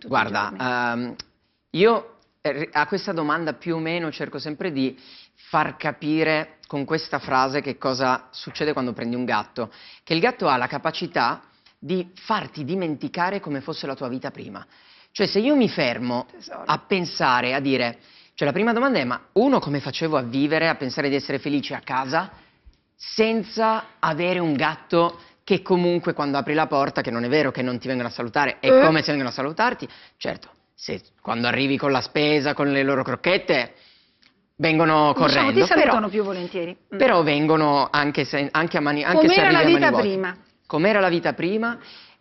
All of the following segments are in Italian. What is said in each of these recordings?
tutti i Guarda, giorni? io a questa domanda più o meno cerco sempre di far capire con questa frase che cosa succede quando prendi un gatto. Che il gatto ha la capacità di farti dimenticare come fosse la tua vita prima. Cioè, se io mi fermo Tesoro. a pensare, a dire... Cioè, la prima domanda è, ma uno, come facevo a vivere, a pensare di essere felice a casa, senza avere un gatto che comunque quando apri la porta, che non è vero che non ti vengono a salutare, è come se vengono a salutarti. Certo, se quando arrivi con la spesa, con le loro crocchette, vengono correndo. Diciamo, ti salutano più volentieri. Però vengono anche, anche a mani, anche se Com'era la arrivi a vita mani vuote. prima? Com'era la vita prima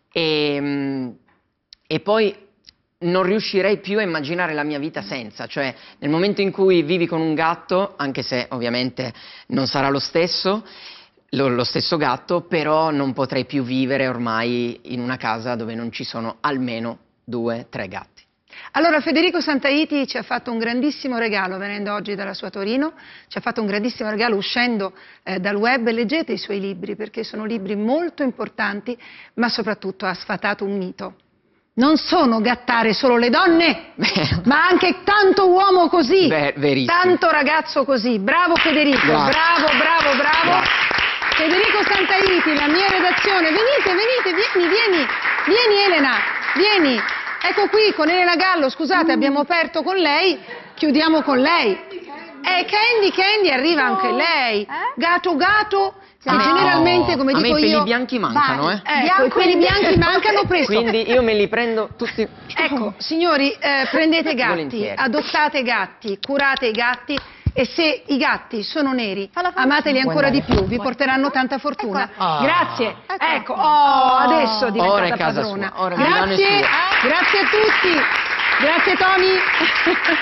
e poi non riuscirei più a immaginare la mia vita senza, cioè nel momento in cui vivi con un gatto, anche se ovviamente non sarà lo stesso gatto, però non potrei più vivere ormai in una casa dove non ci sono almeno 2-3 gatti. Allora Federico Santaiti ci ha fatto un grandissimo regalo venendo oggi dalla sua Torino, ci ha fatto un grandissimo regalo uscendo dal web. Leggete i suoi libri perché sono libri molto importanti, ma soprattutto ha sfatato un mito. Non sono gattare solo le donne, ma anche tanto uomo così, verissimo. tanto ragazzo così. Bravo Federico, Grazie. bravo. Grazie. Federico Santaiti, la mia redazione, vieni Elena, vieni. Ecco qui con Elena Gallo, scusate, abbiamo aperto con lei, chiudiamo con lei. Candy arriva anche lei. Gato, che generalmente, come dico io... A me i io... peli bianchi mancano, Ecco, i peli bianchi mancano presto. Quindi io me li prendo tutti... Ecco, signori, prendete gatti, Volentieri. Adottate gatti, curate i gatti. E se i gatti sono neri, amateli ancora di più, vi porteranno tanta fortuna. Grazie. Ecco, adesso è Ora è diventata casa padrona. sua, ora Milano è Grazie, sua. grazie a tutti. Grazie Tony.